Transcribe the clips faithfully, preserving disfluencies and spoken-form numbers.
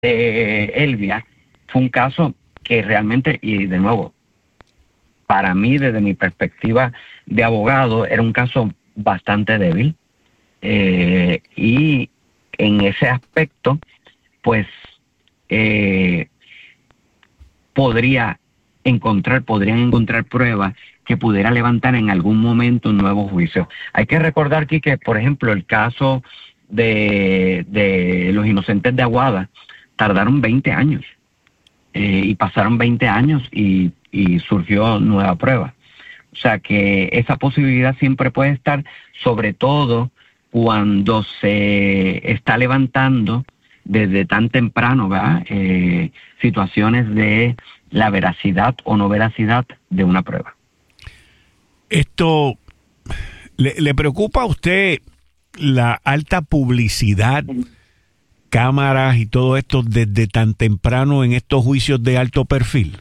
de Elvia fue un caso que realmente, y de nuevo, para mí, desde mi perspectiva de abogado, era un caso bastante débil. Eh, y en ese aspecto, pues, eh, podría encontrar, podrían encontrar pruebas que pudiera levantar en algún momento un nuevo juicio. Hay que recordar aquí que, por ejemplo, el caso de, de los inocentes de Aguada, tardaron veinte años. Eh, y pasaron veinte años y, y surgió nueva prueba. O sea que esa posibilidad siempre puede estar, sobre todo cuando se está levantando desde tan temprano, ¿verdad? Eh, situaciones de la veracidad o no veracidad de una prueba. Esto, ¿le, le preocupa a usted la alta publicidad, cámaras y todo esto desde tan temprano en estos juicios de alto perfil?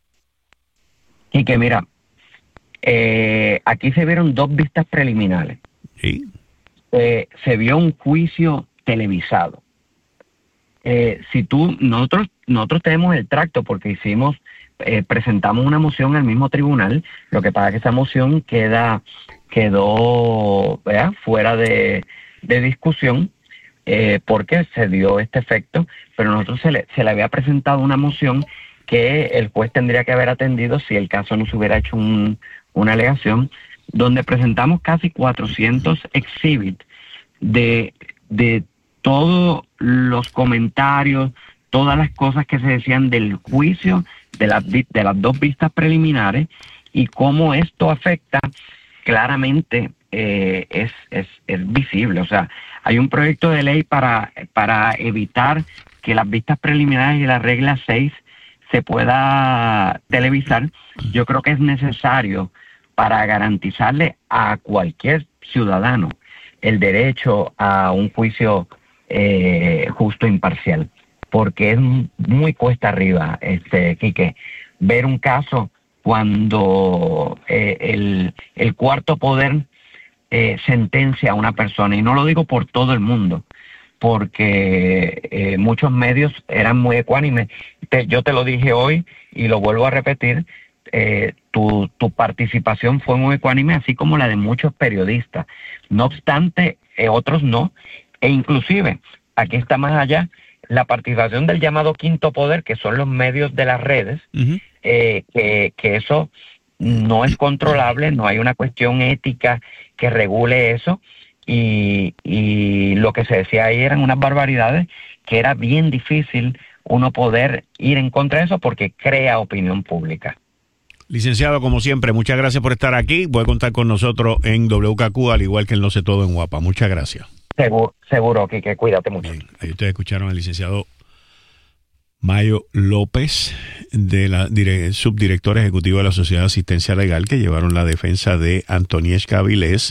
Y que mira, eh, aquí se vieron dos vistas preliminares. Sí. Eh, se vio un juicio televisado. Eh, si tú, nosotros, nosotros tenemos el tracto porque hicimos, eh, presentamos una moción al mismo tribunal. Lo que pasa es que esa moción queda, quedó, ¿verdad?, fuera de, de discusión. Eh, porque se dio este efecto, pero nosotros se le, se le había presentado una moción que el juez tendría que haber atendido si el caso no se hubiera hecho un, una alegación, donde presentamos casi cuatrocientos exhibits de, de todos los comentarios, todas las cosas que se decían del juicio, de las, de las dos vistas preliminares, y cómo esto afecta claramente. Eh, es, es, es visible. O sea, hay un proyecto de ley para, para evitar que las vistas preliminares y la regla seis se pueda televisar. Yo creo que es necesario para garantizarle a cualquier ciudadano el derecho a un juicio eh, justo e imparcial, porque es muy cuesta arriba, este, Quique, ver un caso cuando eh, el, el cuarto poder Eh, sentencia a una persona, y no lo digo por todo el mundo, porque eh, muchos medios eran muy ecuánimes. Te, yo te lo dije hoy y lo vuelvo a repetir, eh, tu, tu participación fue muy ecuánime, así como la de muchos periodistas. No obstante, eh, otros no, e inclusive, aquí está más allá, la participación del llamado quinto poder, que son los medios de las redes, uh-huh. eh, que, que eso no es controlable, no hay una cuestión ética que regule eso, y, y lo que se decía ahí eran unas barbaridades que era bien difícil uno poder ir en contra de eso porque crea opinión pública. Licenciado, como siempre, muchas gracias por estar aquí. Puede contar con nosotros en W K Q, al igual que en Lo Sé Todo en Guapa. Muchas gracias. Seguro, seguro, Quique, cuídate mucho. Bien, ahí ustedes escucharon al licenciado Mayo López, de la dire, subdirector ejecutivo de la Sociedad de Asistencia Legal, que llevaron la defensa de Antonieshka Avilés.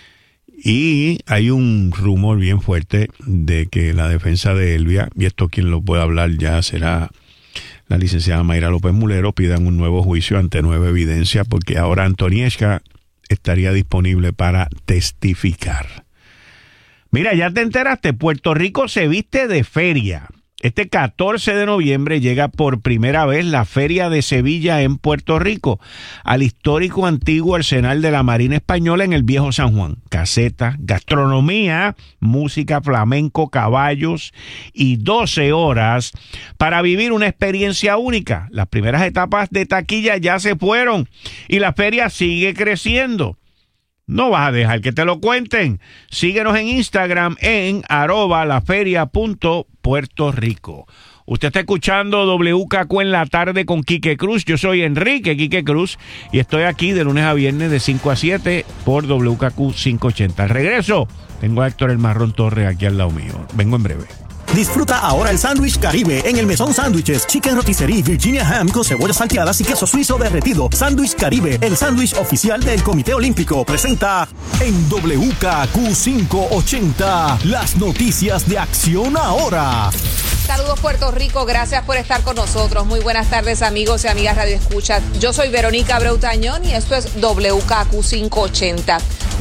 Y hay un rumor bien fuerte de que la defensa de Elvia, y esto quien lo puede hablar ya será la licenciada Mayra López Mulero, pidan un nuevo juicio ante nueva evidencia, porque ahora Antonieshka estaría disponible para testificar. Mira, ya te enteraste, Puerto Rico se viste de feria. Este catorce de noviembre llega por primera vez la Feria de Sevilla en Puerto Rico, al histórico antiguo arsenal de la Marina Española en el Viejo San Juan. Casetas, gastronomía, música, flamenco, caballos y doce horas para vivir una experiencia única. Las primeras etapas de taquilla ya se fueron y la feria sigue creciendo. No vas a dejar que te lo cuenten. Síguenos en Instagram en arroba laferia punto Puerto Rico. Usted está escuchando W K Q en la tarde con Quique Cruz. Yo soy Enrique Quique Cruz y estoy aquí de lunes a viernes de cinco a siete por W K Q quinientos ochenta. Al regreso, tengo a Héctor El Marrón Torres aquí al lado mío. Vengo en breve. Disfruta ahora el sándwich Caribe en el Mesón Sándwiches, Chicken Rotisserie Virginia Ham con cebollas salteadas y queso suizo derretido. Sándwich Caribe, el sándwich oficial del Comité Olímpico, presenta en W K Q quinientos ochenta las noticias de Acción Ahora. Saludos Puerto Rico, gracias por estar con nosotros. Muy buenas tardes amigos y amigas Radio Escucha. Yo soy Verónica Abreu Tañón y esto es W K Q quinientos ochenta.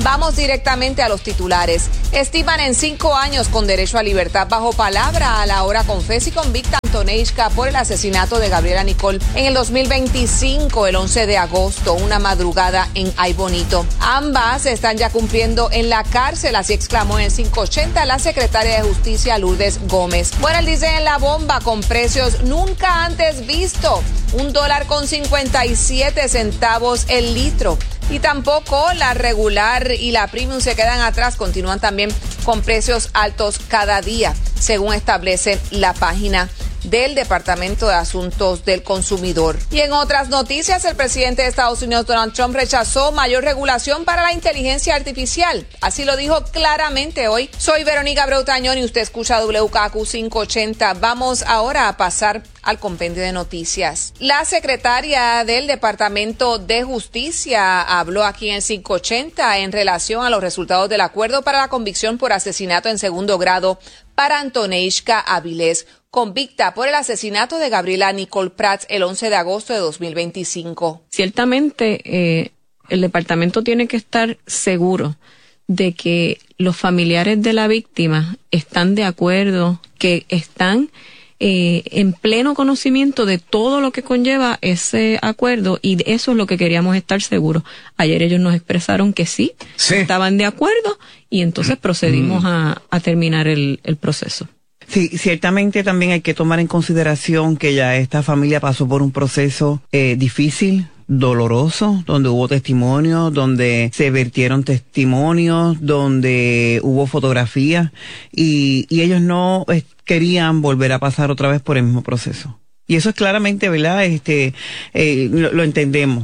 Vamos directamente a los titulares. Estiman en cinco años con derecho a libertad bajo palabra a la hora confesa y convicta a Antoneyshka por el asesinato de Gabriela Nicole en el dos mil veinticinco, el once de agosto, una madrugada en Ay Bonito. Ambas están ya cumpliendo en la cárcel, así exclamó en el cinco ochenta la secretaria de Justicia Lourdes Gómez. Bueno, el diésel en la bomba con precios nunca antes visto, un dólar con cincuenta y siete centavos el litro. Y tampoco la regular y la premium se quedan atrás, continúan también con precios altos cada día, según establece la página del Departamento de Asuntos del Consumidor. Y en otras noticias, el presidente de Estados Unidos, Donald Trump, rechazó mayor regulación para la inteligencia artificial. Así lo dijo claramente hoy. Soy Verónica Abreu Tañón y usted escucha W K Q quinientos ochenta. Vamos ahora a pasar al compendio de noticias. La secretaria del Departamento de Justicia habló aquí en quinientos ochenta en relación a los resultados del acuerdo para la convicción por asesinato en segundo grado para Antoneyshka Avilés, convicta por el asesinato de Gabriela Nicole Prats el once de agosto de dos mil veinticinco. Ciertamente, eh, el departamento tiene que estar seguro de que los familiares de la víctima están de acuerdo, que están eh, en pleno conocimiento de todo lo que conlleva ese acuerdo, y de eso es lo que queríamos estar seguros. Ayer ellos nos expresaron que sí, sí. estaban de acuerdo, y entonces procedimos mm. a, a terminar el, el proceso. Sí, ciertamente también hay que tomar en consideración que ya esta familia pasó por un proceso eh, difícil, doloroso, donde hubo testimonios, donde se vertieron testimonios, donde hubo fotografías, y, y ellos no eh, querían volver a pasar otra vez por el mismo proceso. Y eso es claramente, ¿verdad? Este, eh, lo, lo entendemos.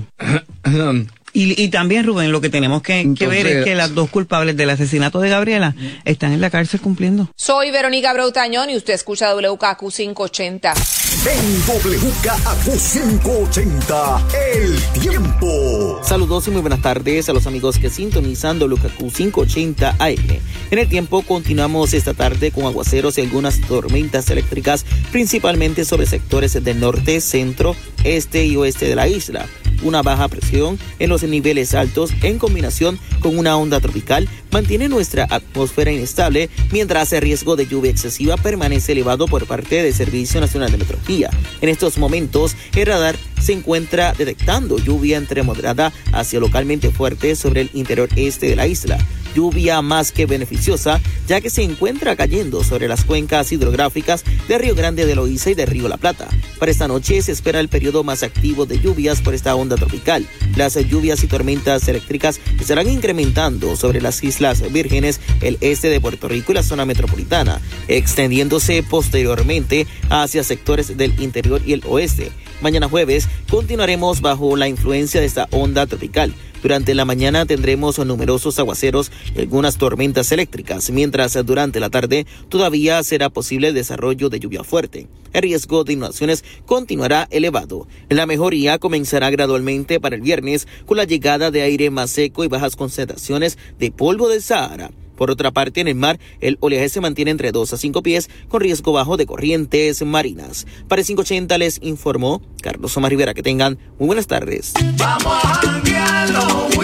Y, y también, Rubén, lo que tenemos que, Entonces, que ver es que las dos culpables del asesinato de Gabriela están en la cárcel cumpliendo. Soy Verónica Abreu Tañón y usted escucha W K Q quinientos ochenta. En W K Q quinientos ochenta, el tiempo. Saludos y muy buenas tardes a los amigos que sintonizan W K Q quinientos ochenta A M. En el tiempo continuamos esta tarde con aguaceros y algunas tormentas eléctricas, principalmente sobre sectores del norte, centro, este y oeste de la isla. Una baja presión en los niveles altos en combinación con una onda tropical mantiene nuestra atmósfera inestable, mientras el riesgo de lluvia excesiva permanece elevado por parte del Servicio Nacional de Meteorología. En estos momentos, el radar se encuentra detectando lluvia entre moderada hacia localmente fuerte sobre el interior este de la isla. Lluvia más que beneficiosa, ya que se encuentra cayendo sobre las cuencas hidrográficas de Río Grande de Loíza y de Río La Plata. Para esta noche se espera el periodo más activo de lluvias por esta onda tropical. Las lluvias y tormentas eléctricas estarán incrementando sobre las Islas Vírgenes, el este de Puerto Rico y la zona metropolitana, extendiéndose posteriormente hacia sectores del interior y el oeste. Mañana jueves continuaremos bajo la influencia de esta onda tropical. Durante la mañana tendremos numerosos aguaceros y algunas tormentas eléctricas, mientras durante la tarde todavía será posible el desarrollo de lluvia fuerte. El riesgo de inundaciones continuará elevado. La mejoría comenzará gradualmente para el viernes con la llegada de aire más seco y bajas concentraciones de polvo del Sahara. Por otra parte, en el mar, el oleaje se mantiene entre dos a cinco pies, con riesgo bajo de corrientes marinas. Para el quinientos ochenta les informó Carlos Omar Rivera. Que tengan muy buenas tardes. Vamos a janguear los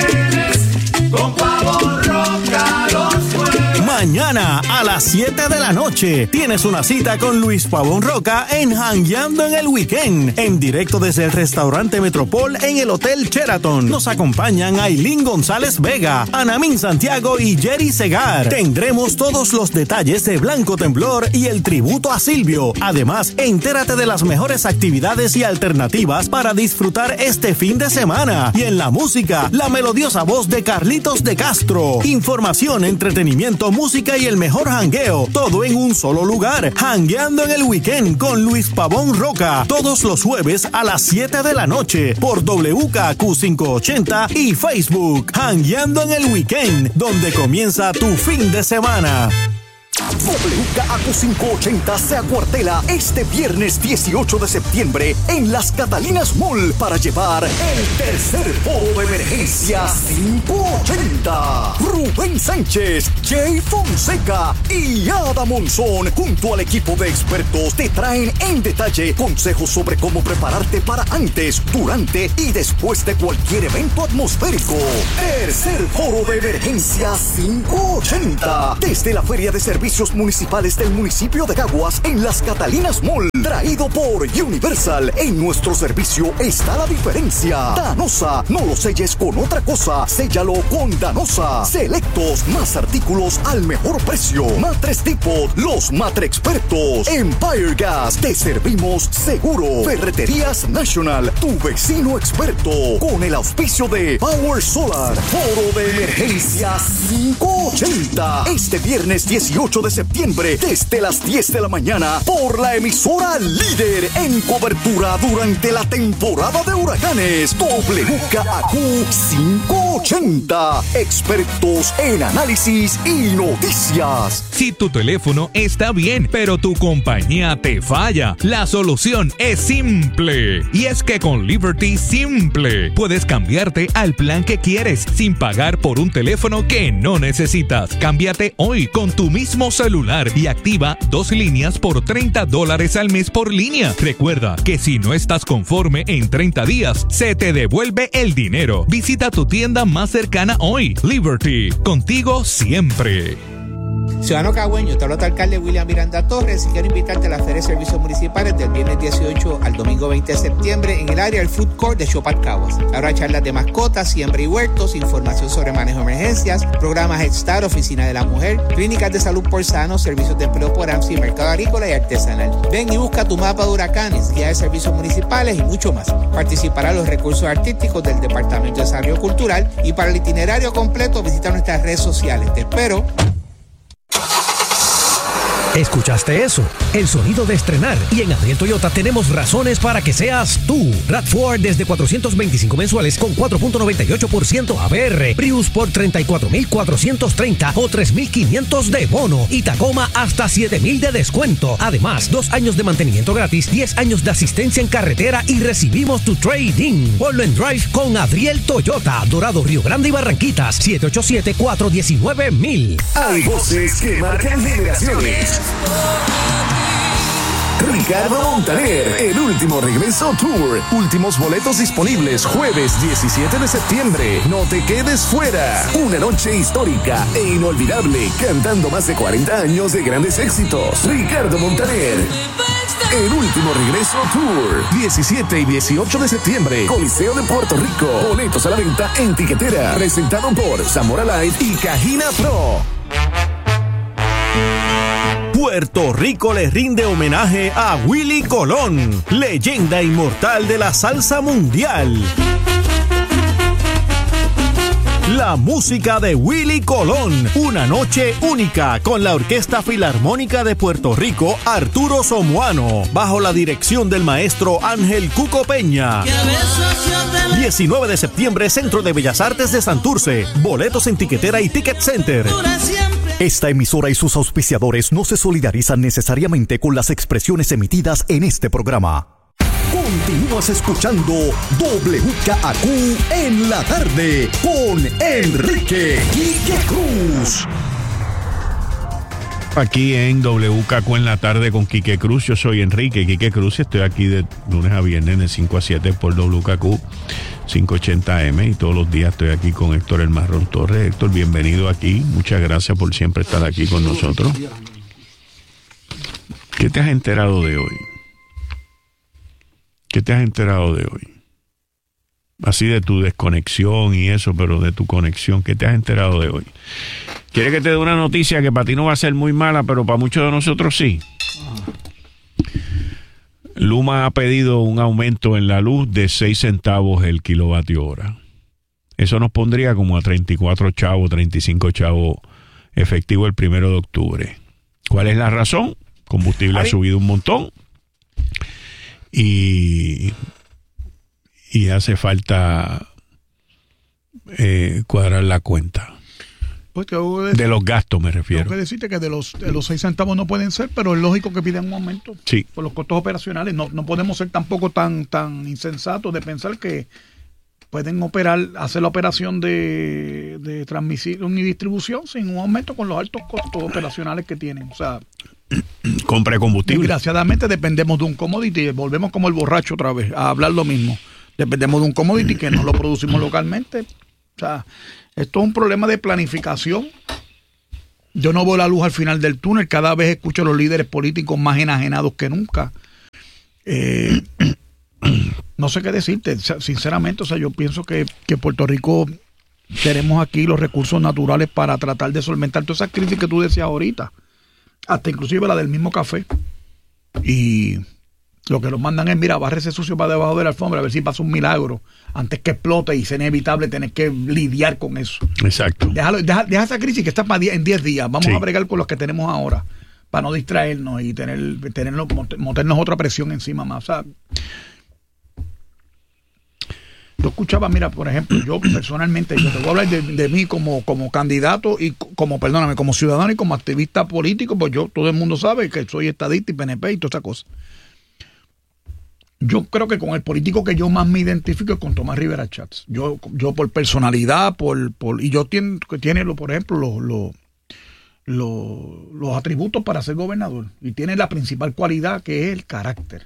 weekends con Pavón Roca los jueves. Mañana a las siete de la noche tienes una cita con Luis Pavón Roca en Jangueando en el Weekend, en directo desde el restaurante Metropol en el Hotel Sheraton. Nos acompañan Ailín González Vega, Anamín Santiago y Jerry Segar. Tendremos todos los detalles de Blanco Temblor y el tributo a Silvio. Además, entérate de las mejores actividades y alternativas para disfrutar este fin de semana. Y en la música, la melodiosa voz de Carlitos de Castro. Información, entretenimiento, música y el mejor jangueo, todo en un solo lugar. Jangueando en el Weekend con Luis Pavón Roca, todos los jueves a las siete de la noche por W K Q quinientos ochenta y Facebook. Jangueando en el Weekend, donde comienza tu fin de semana. W K A Q quinientos ochenta se acuartela este viernes dieciocho de septiembre en Las Catalinas Mall para llevar el tercer foro de emergencias quinientos ochenta. Rubén Sánchez, Jay Fonseca y Ada Monzón junto al equipo de expertos te traen en detalle consejos sobre cómo prepararte para antes, durante y después de cualquier evento atmosférico. Tercer foro de emergencias quinientos ochenta desde la Feria de Servicios Municipales del municipio de Caguas en Las Catalinas Mall, traído por Universal. En nuestro servicio está la diferencia. Danosa, no lo selles con otra cosa, séllalo con Danosa. Selectos, más artículos al mejor precio. Matres Depot, los matre expertos. Empire Gas, te servimos seguro. Ferreterías National, tu vecino experto. Con el auspicio de Power Solar. Foro de emergencias quinientos ochenta. Este viernes dieciocho de septiembre, desde las diez de la mañana, por la emisora líder en cobertura durante la temporada de huracanes. W K A Q quinientos ochenta. Expertos en análisis y noticias. Si tu teléfono está bien, pero tu compañía te falla, la solución es simple. Y es que con Liberty Simple puedes cambiarte al plan que quieres sin pagar por un teléfono que no necesitas. Cámbiate hoy con tu mismo celular y activa dos líneas por treinta dólares al mes por línea. Recuerda que si no estás conforme en treinta días, se te devuelve el dinero. Visita tu tienda más cercana hoy. Liberty, contigo siempre. Ciudadano cagüeño, te habla tu alcalde William Miranda Torres y quiero invitarte a la Feria de Servicios Municipales del viernes dieciocho al domingo veinte de septiembre en el área del Food Court de Shopat Caguas. Habrá charlas de mascotas, siembra y huertos, información sobre manejo de emergencias, programas Head Start, Oficina de la Mujer, clínicas de salud por Sano, servicios de empleo por AMSI, mercado agrícola y artesanal. Ven y busca tu mapa de huracanes, guía de servicios municipales y mucho más. Participará los recursos artísticos del Departamento de Desarrollo Cultural y para el itinerario completo visita nuestras redes sociales. Te espero. ¿Escuchaste eso? El sonido de estrenar. Y en Adriel Toyota tenemos razones para que seas tú. RAV cuatro desde cuatrocientos veinticinco mensuales con cuatro punto noventa y ocho por ciento A B R. Prius por treinta y cuatro mil cuatrocientos treinta o tres mil quinientos de bono. Y Tacoma hasta siete mil de descuento. Además, dos años de mantenimiento gratis, diez años de asistencia en carretera y recibimos tu trading. Ponlo en drive con Adriel Toyota. Dorado, Río Grande y Barranquitas. siete ocho siete, cuatro uno nueve, mil. Hay voces que marcan generaciones. Ricardo Montaner, el último regreso tour. Últimos boletos disponibles jueves diecisiete de septiembre. No te quedes fuera. Una noche histórica e inolvidable, cantando más de cuarenta años de grandes éxitos. Ricardo Montaner, el último regreso tour. diecisiete y dieciocho de septiembre, Coliseo de Puerto Rico. Boletos a la venta en Tiquetera. Presentado por Zamora Live y Cajina Pro. Puerto Rico le rinde homenaje a Willie Colón, leyenda inmortal de la salsa mundial. La música de Willie Colón, una noche única con la Orquesta Filarmónica de Puerto Rico, Arturo Somoano, bajo la dirección del maestro Ángel Cuco Peña. diecinueve de septiembre, Centro de Bellas Artes de Santurce. Boletos en Tiquetera y Ticket Center. Esta emisora y sus auspiciadores no se solidarizan necesariamente con las expresiones emitidas en este programa. Continúas escuchando W K A Q en la tarde con Enrique Quique Cruz. Aquí en W K Q en la tarde con Quique Cruz. Yo soy Enrique Quique Cruz y estoy aquí de lunes a viernes de cinco a siete por W K Q quinientos ochenta M y todos los días estoy aquí con Héctor El Marrón Torres. Héctor, bienvenido aquí. Muchas gracias por siempre estar aquí con nosotros. ¿Qué te has enterado de hoy? ¿Qué te has enterado de hoy? Así de tu desconexión y eso, pero de tu conexión, ¿qué te has enterado de hoy? ¿Quieres que te dé una noticia que para ti no va a ser muy mala, pero para muchos de nosotros sí? Luma ha pedido un aumento en la luz de seis centavos el kilovatio hora. Eso nos pondría como a treinta y cuatro chavos, treinta y cinco chavos efectivo el primero de octubre. ¿Cuál es la razón? Combustible ha subido un montón y, y hace falta eh, cuadrar la cuenta. Pues tengo que decir, de los gastos me refiero. Tengo que decirte que de los, de los seis centavos no pueden ser, pero es lógico que pidan un aumento. Sí. Por los costos operacionales. No, no podemos ser tampoco tan, tan insensatos de pensar que pueden operar, hacer la operación de, de transmisión y distribución sin un aumento con los altos costos operacionales que tienen. O sea, compra de combustible. Desgraciadamente dependemos de un commodity. Volvemos como el borracho otra vez a hablar lo mismo. Dependemos de un commodity que no lo producimos localmente. O sea, esto es un problema de planificación. Yo no veo la luz al final del túnel. Cada vez escucho a los líderes políticos más enajenados que nunca. Eh, no sé qué decirte, sinceramente. O sea, yo pienso que, que Puerto Rico tenemos aquí los recursos naturales para tratar de solventar todas esas crisis que tú decías ahorita. Hasta inclusive la del mismo café. Y lo que nos mandan es, mira, barre ese sucio para debajo de la alfombra a ver si pasa un milagro antes que explote y sea inevitable tener que lidiar con eso. Exacto. Déjalo, deja, deja esa crisis que está para diez, en diez días. Vamos sí. a bregar con los que tenemos ahora para no distraernos y tener, tenernos, montarnos otra presión encima más. O sea, yo escuchaba, mira, por ejemplo, yo personalmente, yo te voy a hablar de, de mí como, como candidato y como, perdóname, como ciudadano y como activista político, pues yo, todo el mundo sabe que soy estadista y P N P y toda esa cosa. Yo creo que con el político que yo más me identifico es con Tomás Rivera Schatz. Yo, yo por personalidad, por, por y yo tiene, tiene por ejemplo, los, los, los, los atributos para ser gobernador. Y tiene la principal cualidad que es el carácter.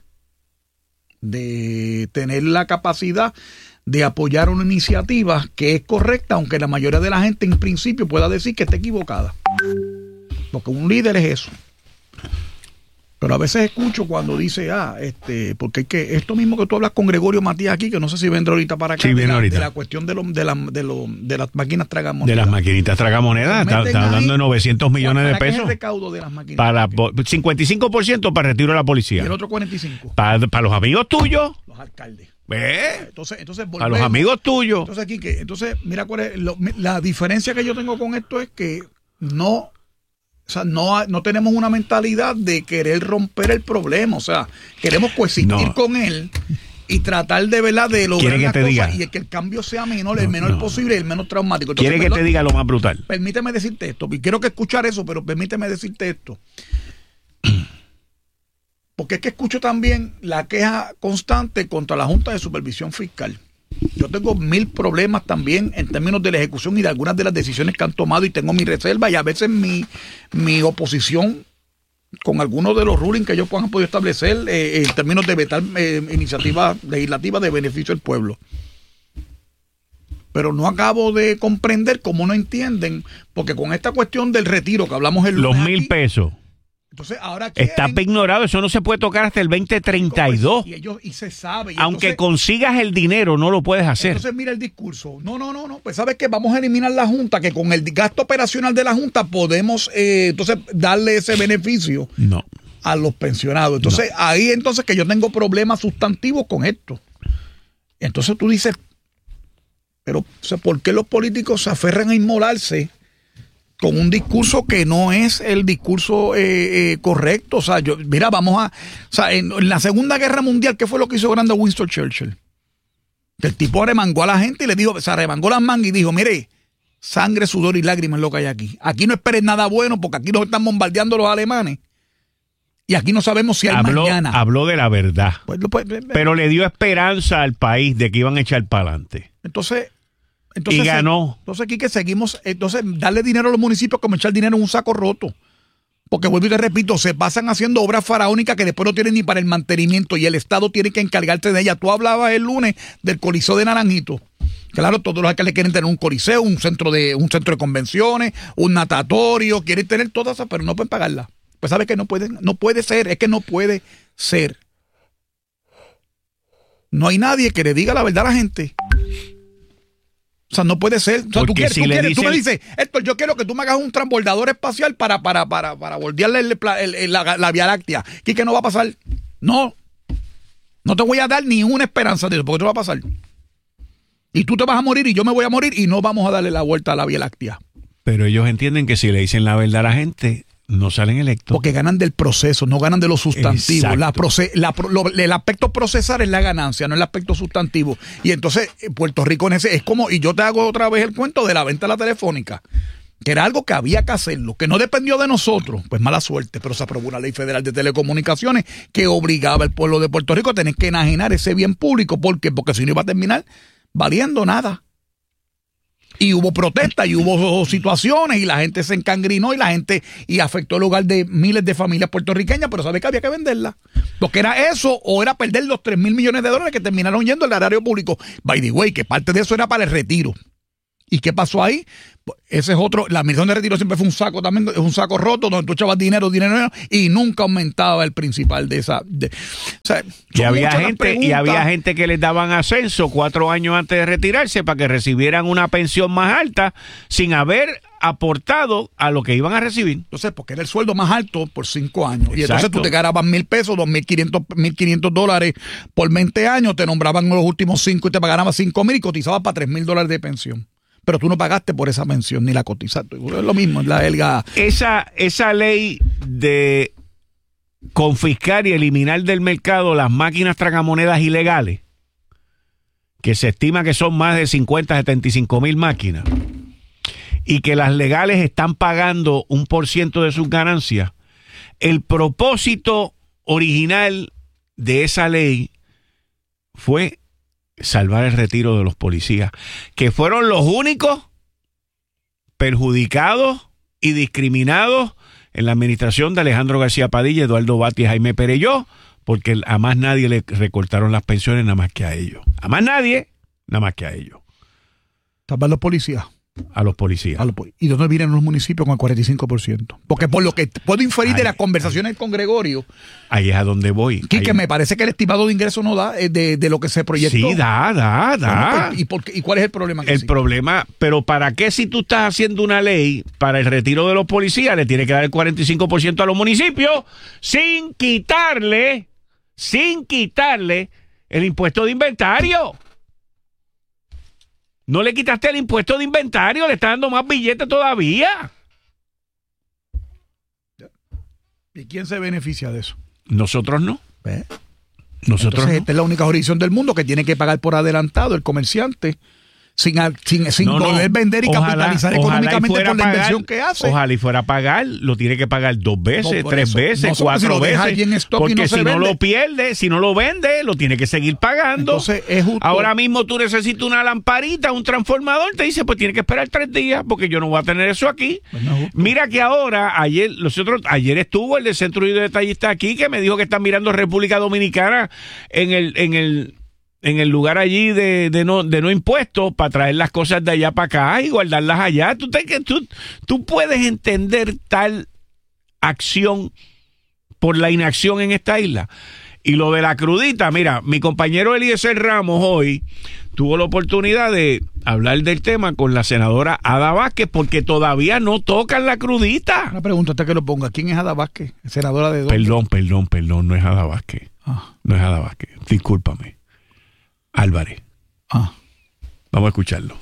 De tener la capacidad de apoyar una iniciativa que es correcta, aunque la mayoría de la gente en principio pueda decir que está equivocada. Porque un líder es eso. Pero a veces escucho cuando dice, ah, este, porque hay que, esto mismo que tú hablas con Gregorio Matías aquí, que no sé si vendrá ahorita para acá, sí, de, la, ahorita. de la cuestión de, lo, de, la, de, lo, de las máquinas tragamonedas. De las maquinitas tragamonedas, está, está hablando de novecientos millones de pesos. ¿Para qué es el recaudo de las maquinitas? Para cincuenta y cinco por ciento para retiro de la policía. Y el otro cuarenta y cinco por ciento. Para, para los amigos tuyos. Los alcaldes. ¿Ves? Entonces, entonces volvemos, a los amigos tuyos. Entonces aquí que, entonces mira cuál es lo, la diferencia que yo tengo con esto es que no, o sea, no, no tenemos una mentalidad de querer romper el problema, o sea, queremos coexistir no. con él y tratar de verdad de lograr una cosa diga? y que el cambio sea menor, el menor no. posible y el menos traumático. Entonces, quiere que perdón, te diga lo más brutal. Permíteme decirte esto, y quiero que escuchar eso, pero permíteme decirte esto. Porque es que escucho también la queja constante contra la Junta de Supervisión Fiscal. Yo tengo mil problemas también en términos de la ejecución y de algunas de las decisiones que han tomado y tengo mi reserva y a veces mi, mi oposición con algunos de los rulings que ellos han podido establecer eh, en términos de vetar eh, iniciativas legislativas de beneficio del pueblo. Pero no acabo de comprender cómo no entienden, porque con esta cuestión del retiro que hablamos el lunes los mil aquí, pesos. Entonces, ahora quieren, está ignorado, eso no se puede tocar hasta el veinte treinta y dos. Y, ellos, y se sabe. Y aunque entonces, consigas el dinero, no lo puedes hacer. Entonces, mira el discurso. No, no, no, no. Pues sabes que vamos a eliminar la Junta, que con el gasto operacional de la Junta podemos eh, entonces darle ese beneficio no. a los pensionados. Entonces, no. ahí entonces que yo tengo problemas sustantivos con esto. Entonces tú dices, pero o sea, ¿por qué los políticos se aferran a inmolarse con un discurso que no es el discurso eh, eh, correcto? O sea, yo, mira, vamos a... O sea, en, en la Segunda Guerra Mundial, ¿qué fue lo que hizo grande Winston Churchill? Que el tipo arremangó a la gente y le dijo, se arremangó las mangas y dijo, mire, sangre, sudor y lágrimas es lo que hay aquí. Aquí no esperen nada bueno porque aquí nos están bombardeando los alemanes. Y aquí no sabemos si hay habló, mañana. Habló de la verdad. Pues, pues, pero le dio esperanza al país de que iban a echar para adelante. Entonces... Entonces, y ganó. Entonces aquí que seguimos, entonces darle dinero a los municipios como echar dinero en un saco roto. Porque vuelvo y te repito, se pasan haciendo obras faraónicas que después no tienen ni para el mantenimiento y el Estado tiene que encargarse de ellas. Tú hablabas el lunes del Coliseo de Naranjito. Claro, todos los alcaldes quieren tener un coliseo, un centro de un centro de convenciones, un natatorio, quieren tener todas esas, pero no pueden pagarlas. Pues sabes que no pueden, no puede ser, es que no puede ser. No hay nadie que le diga la verdad a la gente. O sea, no puede ser. O sea, tú, quieres, si tú, quieres, dicen... tú me dices, Héctor, yo quiero que tú me hagas un transbordador espacial para, para, para, para bordearle el, el, el, la, la Vía Láctea. ¿Qué que no va a pasar? No. No te voy a dar ni una esperanza de eso, porque eso va a pasar. Y tú te vas a morir y yo me voy a morir y no vamos a darle la vuelta a la Vía Láctea. Pero ellos entienden que si le dicen la verdad a la gente, no salen electos. Porque ganan del proceso, no ganan de los sustantivos. La proce la, lo, el aspecto procesar es la ganancia, no el aspecto sustantivo. Y entonces Puerto Rico en ese es como, y yo te hago otra vez el cuento de la venta de la telefónica. que era algo que había que hacerlo, que no dependió de nosotros, pues mala suerte, pero se aprobó una ley federal de telecomunicaciones que obligaba al pueblo de Puerto Rico a tener que enajenar ese bien público. ¿Por qué? Porque si no iba a terminar valiendo nada. Y hubo protestas y hubo situaciones y la gente se encangrinó y la gente y afectó el hogar de miles de familias puertorriqueñas, pero sabe que había que venderla. Porque era eso o era perder los tres mil millones de dólares que terminaron yendo al erario público. By the way, que parte de eso era para el retiro. ¿Y qué pasó ahí? Ese es otro, la administración de retiro siempre fue un saco también, es un saco roto donde tú echabas dinero, dinero, dinero y nunca aumentaba el principal de esa. De, o sea, y había gente, y había gente que les daban ascenso cuatro años antes de retirarse para que recibieran una pensión más alta sin haber aportado a lo que iban a recibir. Entonces, porque era el sueldo más alto por cinco años. Exacto. Y entonces tú te ganabas mil pesos, dos mil quinientos, mil quinientos dólares por veinte años, te nombraban los últimos cinco y te pagaban cinco mil y cotizabas para tres mil dólares de pensión. Pero tú no pagaste por esa pensión ni la cotizaste. Es lo mismo, es la elga. Esa, esa ley de confiscar y eliminar del mercado las máquinas tragamonedas ilegales, que se estima que son más de cincuenta, setenta y cinco mil máquinas, y que las legales están pagando un por ciento de sus ganancias, el propósito original de esa ley fue salvar el retiro de los policías, que fueron los únicos perjudicados y discriminados en la administración de Alejandro García Padilla, Eduardo Batia y Jaime Perelló, porque a más nadie le recortaron las pensiones nada más que a ellos. A más nadie, nada más que a ellos. Salvar los policías. A los policías. A los poli- ¿Y dónde vienen los municipios con el cuarenta y cinco por ciento? Porque por lo que puedo inferir ahí, de las conversaciones con Gregorio. Ahí es a donde voy. Quique, ahí. me parece que el estimado de ingreso no da eh, de, de lo que se proyectó. Sí, da, da, da. Bueno, pues, ¿y, por qué, ¿Y cuál es el problema? El sí? problema, pero ¿para qué si tú estás haciendo una ley para el retiro de los policías le tienes que dar el cuarenta y cinco por ciento a los municipios sin quitarle, sin quitarle el impuesto de inventario? No le quitaste el impuesto de inventario, le está dando más billetes todavía. ¿Y quién se beneficia de eso? Nosotros no. ¿Eh? Nosotros Entonces, no. esta es la única jurisdicción del mundo que tiene que pagar por adelantado el comerciante sin, sin, sin No, no. poder vender y Ojalá- capitalizar ojalá y económicamente fuera por la a pagar- inversión que hace. Ojalá y fuera a pagar, lo tiene que pagar dos veces, No, por tres eso. veces, No, cuatro si lo deja veces. allí en stock y Porque no se si no vende. lo pierde, si no lo vende, lo tiene que seguir pagando. Entonces, es justo. Ahora mismo tú necesitas una lamparita, un transformador, te dice, pues tiene que esperar tres días porque yo no voy a tener eso aquí. Pues no es justo. Mira que ahora, ayer, nosotros, ayer estuvo el del Centro Unido de Detallistas aquí que me dijo que están mirando República Dominicana en el, en el, en el lugar allí de, de no, de no impuestos para traer las cosas de allá para acá y guardarlas allá. ¿Tú, te, que tú, tú puedes entender tal acción por la inacción en esta isla? Y lo de la crudita, mira, mi compañero Eliezer Ramos hoy tuvo la oportunidad de hablar del tema con la senadora Ada Vázquez porque todavía no tocan la crudita. Una pregunta hasta que lo ponga. ¿Quién es Ada Vázquez? ¿Senadora de dónde? Perdón, perdón, perdón, no es Ada Vázquez. Ah. No es Ada Vázquez, discúlpame. Álvarez. Ah. Vamos a escucharlo.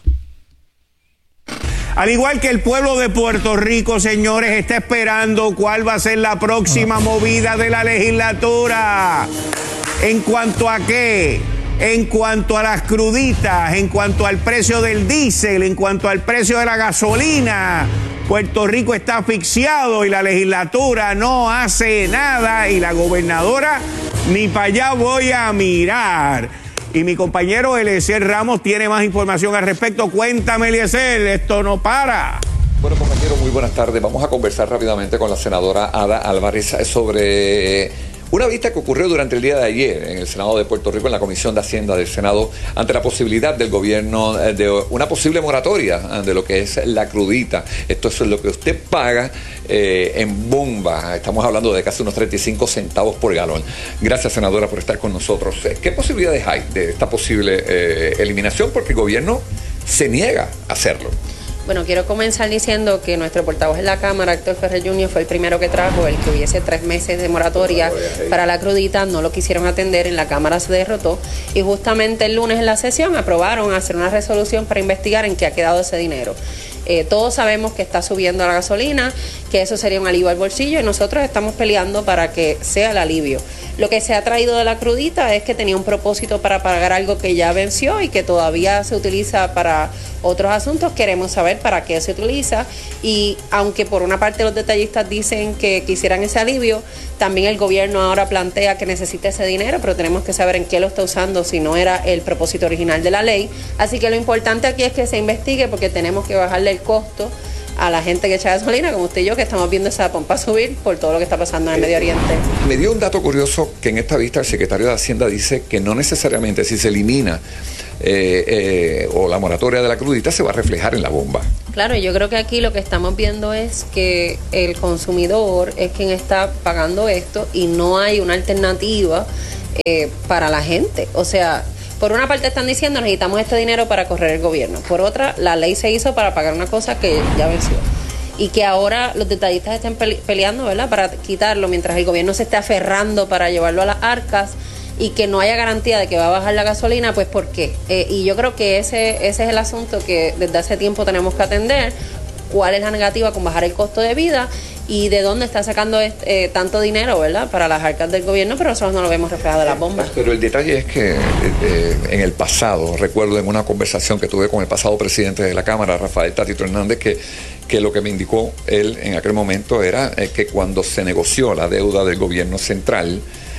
Al igual que el pueblo de Puerto Rico, señores, está esperando cuál va a ser la próxima movida de la legislatura. ¿En cuanto a qué? En cuanto a las cruditas, en cuanto al precio del diésel, en cuanto al precio de la gasolina. Puerto Rico está asfixiado y la legislatura no hace nada y la gobernadora ni para allá voy a mirar. Y mi compañero Eliezer Ramos tiene más información al respecto. Cuéntame, Eliezer, esto no para. Bueno, compañero, muy buenas tardes. Vamos a conversar rápidamente con la senadora Ada Álvarez sobre una vista que ocurrió durante el día de ayer en el Senado de Puerto Rico, en la Comisión de Hacienda del Senado, ante la posibilidad del gobierno de una posible moratoria de lo que es la crudita. Esto es lo que usted paga eh, en bomba. Estamos hablando de casi unos treinta y cinco centavos por galón. Gracias, senadora, por estar con nosotros. ¿Qué posibilidades hay de esta posible eh, eliminación? Porque el gobierno se niega a hacerlo. Bueno, quiero comenzar diciendo que nuestro portavoz en la Cámara, Héctor Ferrer junior, fue el primero que trajo el que hubiese tres meses de moratoria para la crudita. No lo quisieron atender, en la Cámara se derrotó y justamente el lunes en la sesión aprobaron hacer una resolución para investigar en qué ha quedado ese dinero. Eh, todos sabemos que está subiendo la gasolina, que eso sería un alivio al bolsillo y nosotros estamos peleando para que sea el alivio. Lo que se ha traído de la crudita es que tenía un propósito para pagar algo que ya venció y que todavía se utiliza para otros asuntos. Queremos saber para qué se utiliza y aunque por una parte los detallistas dicen que quisieran ese alivio, también el gobierno ahora plantea que necesita ese dinero, pero tenemos que saber en qué lo está usando si no era el propósito original de la ley. Así que lo importante aquí es que se investigue porque tenemos que bajarle el costo a la gente que echa gasolina, como usted y yo, que estamos viendo esa pompa subir por todo lo que está pasando en el Medio Oriente. Me dio un dato curioso que en esta vista el secretario de Hacienda dice que no necesariamente si se elimina eh, eh, o la moratoria de la crudita se va a reflejar en la bomba. Claro, yo creo que aquí lo que estamos viendo es que el consumidor es quien está pagando esto y no hay una alternativa eh, para la gente. O sea, por una parte están diciendo necesitamos este dinero para correr el gobierno. Por otra, la ley se hizo para pagar una cosa que ya venció. Y que ahora los detallistas estén peleando, ¿verdad?, para quitarlo mientras el gobierno se esté aferrando para llevarlo a las arcas y que no haya garantía de que va a bajar la gasolina, pues ¿por qué? Eh, y yo creo que ese, ese es el asunto que desde hace tiempo tenemos que atender. ¿Cuál es la negativa con bajar el costo de vida? Y de dónde está sacando este, eh, tanto dinero, ¿verdad?, para las arcas del gobierno, pero nosotros no lo vemos reflejado en las bombas. Pero el detalle es que eh, en el pasado, recuerdo en una conversación que tuve con el pasado presidente de la Cámara, Rafael Tatito Hernández, que, que lo que me indicó él en aquel momento era eh, que cuando se negoció la deuda del gobierno central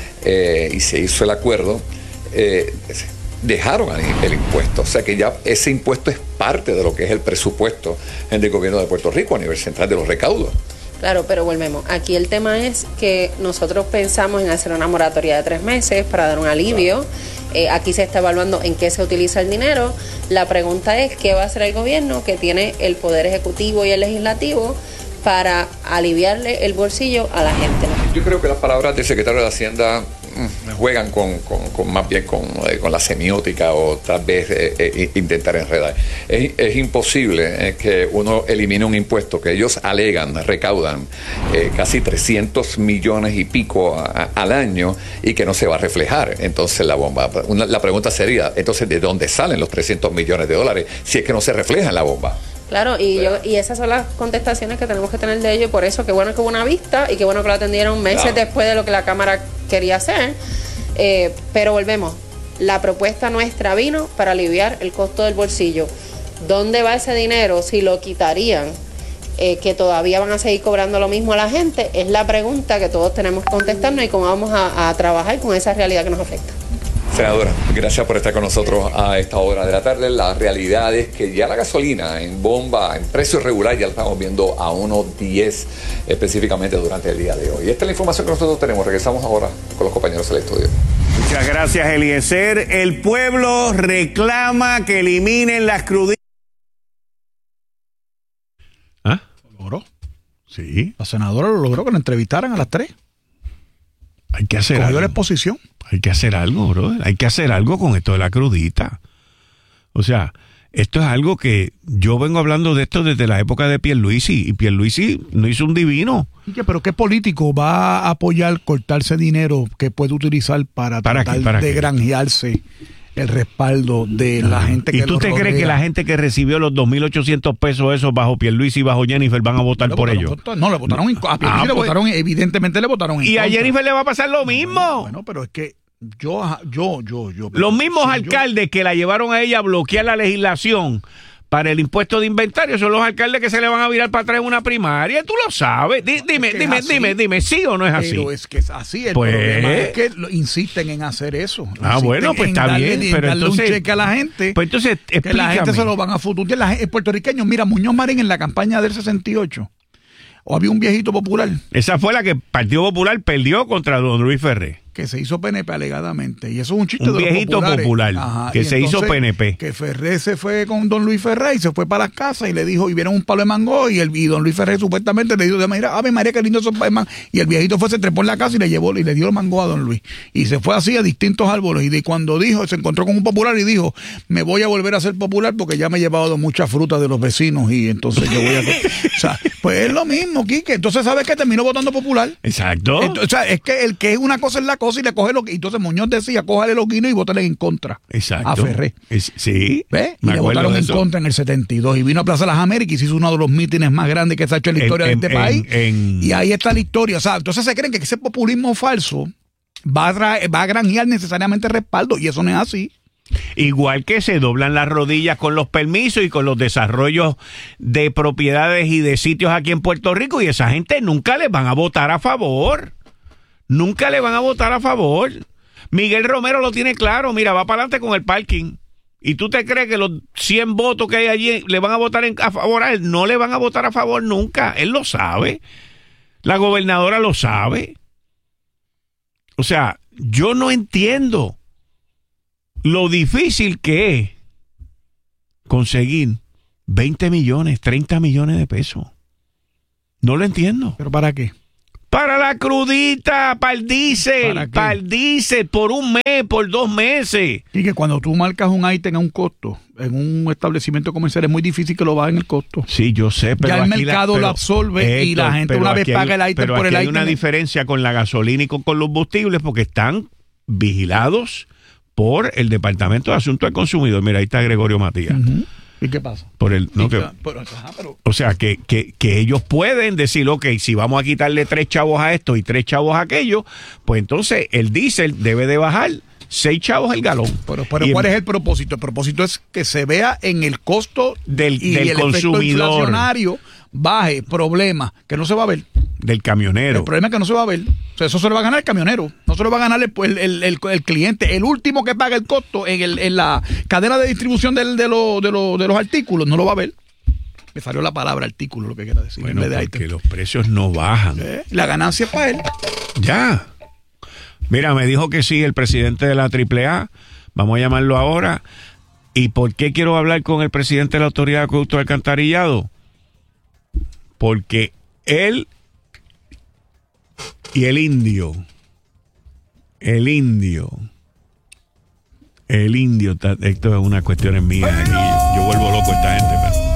eh, y se hizo el acuerdo, eh, dejaron el impuesto, o sea que ya ese impuesto es parte de lo que es el presupuesto del gobierno de Puerto Rico a nivel central de los recaudos. Claro, pero volvemos. Aquí el tema es que nosotros pensamos en hacer una moratoria de tres meses para dar un alivio. Claro. Eh, aquí se está evaluando en qué se utiliza el dinero. La pregunta es qué va a hacer el gobierno, que tiene el poder ejecutivo y el legislativo, para aliviarle el bolsillo a la gente. Yo creo que las palabras del secretario de Hacienda juegan con, con, con más bien con, eh, con la semiótica o tal vez eh, eh, intentar enredar. Es, es imposible eh, que uno elimine un impuesto que ellos alegan, recaudan eh, casi trescientos millones y pico a, a, al año y que no se va a reflejar entonces la bomba. Una, la pregunta sería, entonces, ¿de dónde salen los trescientos millones de dólares si es que no se refleja en la bomba? Claro, y yo, y esas son las contestaciones que tenemos que tener de ellos, por eso qué bueno que hubo una vista y qué bueno que lo atendieron meses claro. después de lo que la Cámara quería hacer, eh, pero volvemos, la propuesta nuestra vino para aliviar el costo del bolsillo. ¿Dónde va ese dinero si lo quitarían? Eh, que todavía van a seguir cobrando lo mismo a la gente, es la pregunta que todos tenemos que contestarnos y cómo vamos a, a trabajar con esa realidad que nos afecta. Senadora, gracias por estar con nosotros a esta hora de la tarde. La realidad es que ya la gasolina en bomba, en precio regular, ya la estamos viendo a uno diez específicamente durante el día de hoy. Y esta es la información que nosotros tenemos. Regresamos ahora con los compañeros del estudio. Muchas gracias, Eliezer. El pueblo reclama que eliminen las cruditas. ¿Ah? ¿Lo logró? Sí. La senadora lo logró que la entrevistaran a las tres. Hay que hacer algo. algo. La exposición. Hay que hacer algo, brother. Hay que hacer algo con esto de la crudita. O sea, esto es algo que yo vengo hablando de esto desde la época de Pierluisi, y Pierluisi no hizo un divino. ¿Pero qué político va a apoyar cortarse dinero que puede utilizar para, ¿Para tratar qué? ¿Para de qué? granjearse el respaldo de la gente que ¿Y tú lo te rodea? crees que la gente que recibió los dos mil ochocientos pesos esos bajo Pierluisi y bajo Jennifer van a votar No, por votaron, ellos? votaron, no, le votaron en, a Pierluisi Ah, le pues, votaron, evidentemente le votaron en y contra. a Jennifer le va a pasar lo mismo. Bueno, bueno, pero es que yo, yo, yo, yo. Los mismos si alcaldes yo, que la llevaron a ella a bloquear la legislación para el impuesto de inventario son los alcaldes que se le van a virar para atrás en una primaria. Tú lo sabes. Di, dime, es que dime, es así, dime, dime, ¿sí o no es así? Pero es que es así. El pues, problema es que lo, insisten en hacer eso. Ah, bueno, pues está darle, bien. Pero darle entonces, un cheque a la gente. Pues entonces, que la gente explícame. se lo van a fututear. La gente, el puertorriqueño, mira, Muñoz Marín en la campaña del sesenta y ocho. O había un viejito popular. Esa fue la que el Partido Popular perdió contra don Luis Ferré. Que se hizo P N P alegadamente. Y eso es un chiste un de los viejito populares. popular Ajá, que se entonces, hizo P N P. Que Ferré se fue con don Luis Ferré y se fue para las casas y le dijo, y vieron un palo de mango y, el, y don Luis Ferré supuestamente le dijo, mira, ave María, qué lindo esos palos de mango. Y el viejito fue, se trepó en la casa y le llevó y le dio el mango a don Luis. Y se fue así a distintos árboles. Y de cuando dijo, se encontró con un popular y dijo, me voy a volver a ser popular porque ya me he llevado mucha fruta de los vecinos y entonces yo voy a... o sea, pues es lo mismo, Quique. Entonces, ¿sabes qué? Terminó votando popular. Exacto. Entonces, o sea, es que el que es una cosa es la cosa cosa y le coge lo que... Entonces Muñoz decía, cójale los guinos y vótale en contra. Exacto. A Ferré. Es, sí. ¿Ves? Y le votaron en contra en el setenta y dos. Y vino a Plaza Las Américas y hizo uno de los mítines más grandes que se ha hecho en la historia en, de este en, país. En, y ahí está la historia. O sea, entonces se creen que ese populismo falso va a, traer, va a granjear necesariamente respaldo. Y eso no es así. Igual que se doblan las rodillas con los permisos y con los desarrollos de propiedades y de sitios aquí en Puerto Rico, y esa gente nunca les van a votar a favor. Nunca le van a votar a favor. Miguel Romero lo tiene claro. Mira, va para adelante con el parking. ¿Y tú te crees que los cien votos que hay allí le van a votar en, a favor a él? No le van a votar a favor nunca. Él lo sabe. La gobernadora lo sabe. O sea, yo no entiendo lo difícil que es conseguir veinte millones, treinta millones de pesos. No lo entiendo. ¿Pero para qué? Para la crudita, para el diésel, para el diésel, por un mes, por dos meses. Y que cuando tú marcas un ítem a un costo, en un establecimiento comercial, es muy difícil que lo bajen el costo. Sí, yo sé, pero ya el aquí mercado la, pero, lo absorbe Héctor, y la gente una vez paga el ítem por el ítem. Hay una diferencia con la gasolina y con, con los combustibles porque están vigilados por el Departamento de Asuntos del Consumidor. Mira, ahí está Gregorio Matías. Uh-huh. ¿Y qué pasa? Por el, no, que, que, pero, ajá, pero, o sea, que, que, que ellos pueden decir, ok, si vamos a quitarle tres chavos a esto y tres chavos a aquello, pues entonces el diésel debe de bajar seis chavos el galón. Pero, pero ¿cuál en, es el propósito? El propósito es que se vea en el costo del, y del el consumidor. Efecto inflacionario baje, problema, que no se va a ver. Del camionero. El problema es que no se va a ver. O sea, eso se lo va a ganar el camionero. No se lo va a ganar el, el, el, el cliente. El último que paga el costo en, el, en la cadena de distribución del, de, lo, de, lo, de los artículos no lo va a ver. Me salió la palabra artículo, lo que quiera decir. Bueno, en vez de porque los precios no bajan. ¿Eh? La ganancia es para él. Ya. Mira, me dijo que sí el presidente de la triple A. Vamos a llamarlo ahora. ¿Y por qué quiero hablar con el presidente de la Autoridad de Acueducto y Alcantarillado? Porque él y el indio, el indio, el indio, esto es una cuestión mía aquí. Yo, yo vuelvo loco a esta gente, pero